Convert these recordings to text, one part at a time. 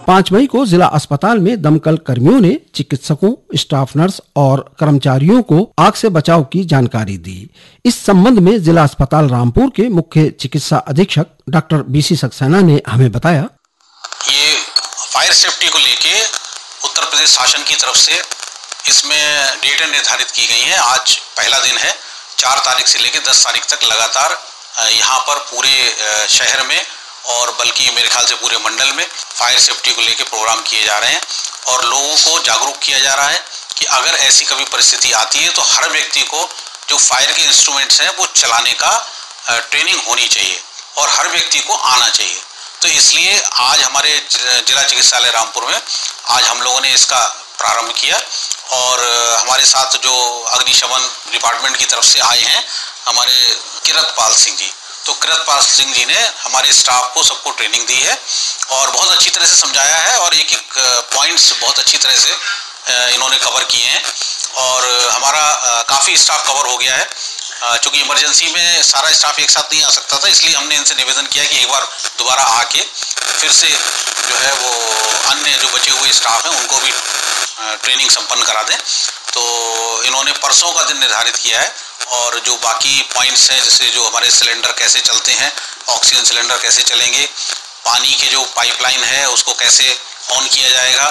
5 मई को जिला अस्पताल में दमकल कर्मियों ने चिकित्सकों, स्टाफ नर्स और कर्मचारियों को आग से बचाव की जानकारी दी। इस संबंध में जिला अस्पताल रामपुर के मुख्य चिकित्सा अधीक्षक डॉक्टर बीसी सक्सेना ने हमें बताया, ये फायर सेफ्टी को लेके उत्तर प्रदेश शासन की तरफ से इसमें डेटें निर्धारित की गई हैं। आज पहला दिन है, 4 तारीख से लेकर 10 तारीख तक लगातार यहाँ पर पूरे शहर में और बल्कि मेरे ख्याल से पूरे मंडल में फायर सेफ्टी को लेकर प्रोग्राम किए जा रहे हैं और लोगों को जागरूक किया जा रहा है कि अगर ऐसी कभी परिस्थिति आती है तो हर व्यक्ति को जो फायर के इंस्ट्रूमेंट्स हैं वो चलाने का ट्रेनिंग होनी चाहिए और हर व्यक्ति को आना चाहिए। तो इसलिए आज हमारे जिला चिकित्सालय रामपुर में आज हम लोगों ने इसका प्रारंभ किया और हमारे साथ जो अग्निशमन डिपार्टमेंट की तरफ से आए हैं हमारे किरतपाल सिंह जी, तो किरतपाल सिंह जी ने हमारे स्टाफ को सबको ट्रेनिंग दी है और बहुत अच्छी तरह से समझाया है और एक एक पॉइंट्स बहुत अच्छी तरह से इन्होंने कवर किए हैं और हमारा काफ़ी स्टाफ कवर हो गया है। चूँकि इमरजेंसी में सारा स्टाफ एक साथ नहीं आ सकता था, इसलिए हमने इनसे निवेदन किया कि एक बार दोबारा आके फिर से जो है वो अन्य जो बचे हुए स्टाफ हैं उनको भी ट्रेनिंग संपन्न करा दें। तो इन्होंने परसों का दिन निर्धारित किया है और जो बाकी पॉइंट्स हैं जैसे जो हमारे सिलेंडर कैसे चलते हैं, ऑक्सीजन सिलेंडर कैसे चलेंगे, पानी के जो पाइपलाइन है उसको कैसे ऑन किया जाएगा,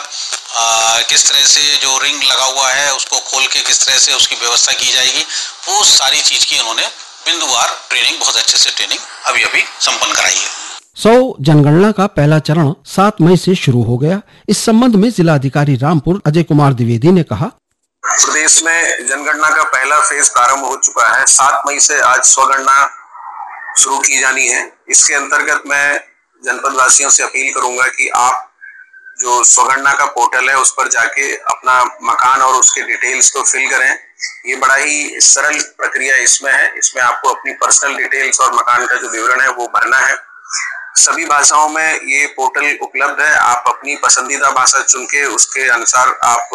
किस तरह से जो रिंग लगा हुआ है उसको खोल के किस तरह से उसकी व्यवस्था की जाएगी, वो सारी चीज़ की उन्होंने बिंदुवार ट्रेनिंग बहुत अच्छे से ट्रेनिंग अभी संपन्न कराई है। 100 जनगणना का पहला चरण 7 मई से शुरू हो गया। इस संबंध में जिला अधिकारी रामपुर अजय कुमार द्विवेदी ने कहा, प्रदेश में जनगणना का पहला फेज प्रारंभ हो चुका है। 7 मई से आज स्वगणना शुरू की जानी है। इसके अंतर्गत मैं जनपद वासियों से अपील करूंगा कि आप जो स्वगणना का पोर्टल है उस पर जाके अपना मकान और उसके डिटेल्स को फिल करें। ये बड़ा ही सरल प्रक्रिया इसमें है। इसमें आपको अपनी पर्सनल डिटेल्स और मकान का जो विवरण है वो भरना है। सभी भाषाओं में ये पोर्टल उपलब्ध है। आप अपनी पसंदीदा भाषा चुन के उसके अनुसार आप